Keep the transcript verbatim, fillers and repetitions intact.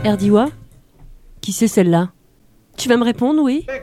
Erdiwa ? Qui c'est celle-là ? Tu vas me répondre, oui ?